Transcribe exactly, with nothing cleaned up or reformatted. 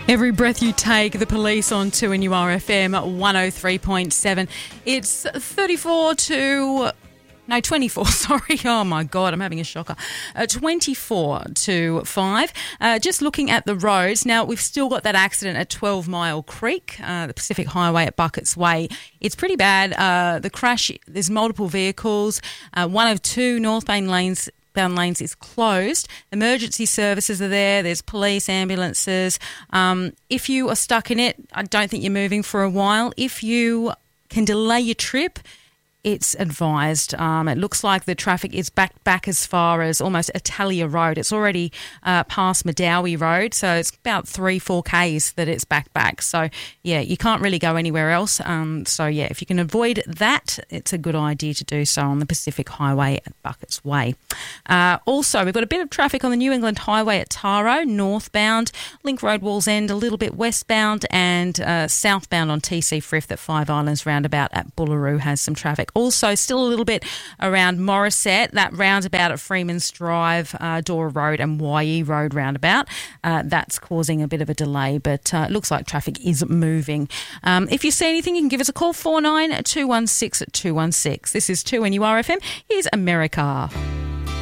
Every breath you take, the police on two N U R F M one oh three point seven. It's thirty-four to... No, twenty-four, sorry. Oh, my God, I'm having a shocker. Uh, twenty-four to five. Uh, just looking at the roads. Now, we've still got that accident at twelve Mile Creek, uh, the Pacific Highway at Buckets Way. It's pretty bad. Uh, the crash, there's multiple vehicles. Uh, one of two northbound lanes bound lanes is closed. Emergency services are there. There's police, ambulances. Um, if you are stuck in it, I don't think you're moving for a while. If you can delay your trip, it's advised. Um, it looks like the traffic is back back as far as almost Italia Road. It's already uh, past Madawi Road, so it's about three, four Ks that it's back back. So, yeah, you can't really go anywhere else. Um, so, yeah, if you can avoid that, it's a good idea to do so on the Pacific Highway at Buckets Way. Uh, also, we've got a bit of traffic on the New England Highway at Taro, northbound, Link Road Walls End, a little bit westbound, and uh, southbound on T C Frith at Five Islands roundabout at Bullaroo has some traffic. Also, still a little bit around Morisset, that roundabout at Freeman's Drive, uh, Dora Road and Y E Road roundabout. Uh, that's causing a bit of a delay, but uh, it looks like traffic is moving. Um, if you see anything, you can give us a call, four nine two one six two one six. This is two N U R F M. Here's America.